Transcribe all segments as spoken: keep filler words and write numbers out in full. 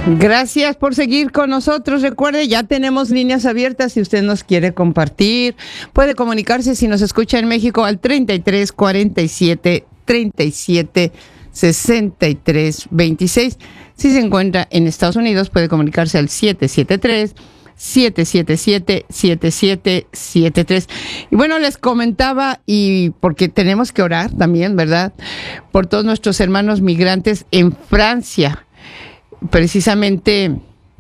Gracias por seguir con nosotros. Recuerde, ya tenemos líneas abiertas. Si usted nos quiere compartir, puede comunicarse si nos escucha en México al treinta y tres, cuarenta y siete, treinta y siete, sesenta y tres, veintiséis. Si se encuentra en Estados Unidos, puede comunicarse al siete siete tres, siete siete siete, siete siete siete tres. Y bueno, les comentaba, y porque tenemos que orar también, ¿verdad?, por todos nuestros hermanos migrantes en Francia. Precisamente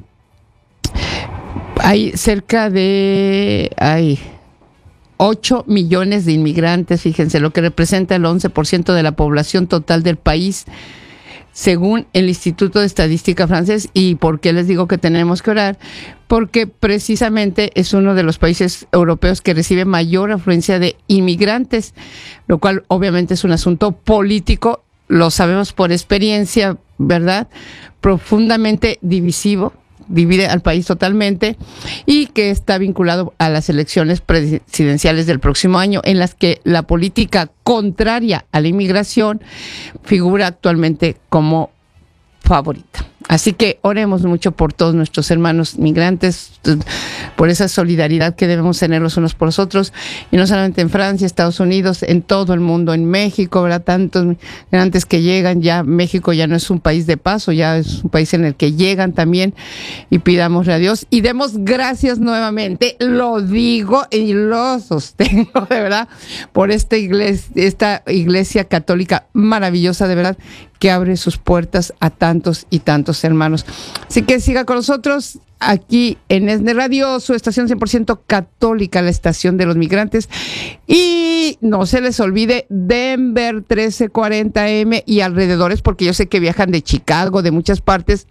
hay cerca de hay ocho millones de inmigrantes, fíjense, lo que representa el once por ciento de la población total del país, según el Instituto de Estadística francés. ¿Y por qué les digo que tenemos que orar? Porque precisamente es uno de los países europeos que recibe mayor afluencia de inmigrantes, lo cual obviamente es un asunto político, lo sabemos por experiencia, ¿verdad?, profundamente divisivo, divide al país totalmente, y que está vinculado a las elecciones presidenciales del próximo año, en las que la política contraria a la inmigración figura actualmente como favorita. Así que oremos mucho por todos nuestros hermanos migrantes, por esa solidaridad que debemos tener los unos por los otros, y no solamente en Francia, Estados Unidos, en todo el mundo, en México, ¿verdad? Tantos migrantes que llegan, ya México ya no es un país de paso, ya es un país en el que llegan también, y pidámosle a Dios y demos gracias nuevamente, lo digo y lo sostengo, de verdad, por esta iglesia, esta iglesia católica maravillosa, de verdad, que abre sus puertas a tantos y tantos hermanos. Así que siga con nosotros aquí en ESNE Radio, su estación cien por ciento católica, la estación de los migrantes. Y no se les olvide Denver trece cuarenta eme y alrededores, porque yo sé que viajan de Chicago, de muchas partes,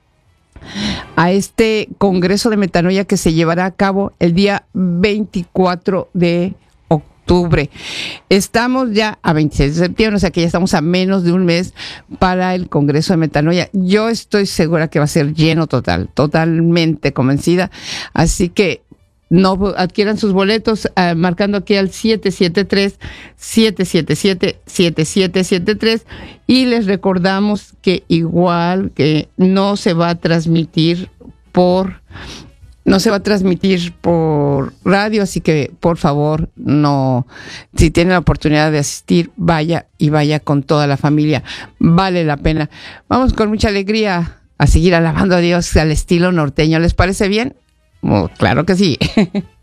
a este congreso de metanoia que se llevará a cabo el día veinticuatro de octubre. Estamos ya a veintiséis de septiembre, o sea que ya estamos a menos de un mes para el Congreso de Metanoia. Yo estoy segura que va a ser lleno total, totalmente convencida. Así que no adquieran sus boletos uh, marcando aquí al siete siete tres, siete siete siete, siete siete siete tres, y les recordamos que igual que no se va a transmitir por No se va a transmitir por radio, así que por favor, no, si tiene la oportunidad de asistir, vaya y vaya con toda la familia. Vale la pena. Vamos con mucha alegría a seguir alabando a Dios al estilo norteño. ¿Les parece bien? Oh, claro que sí.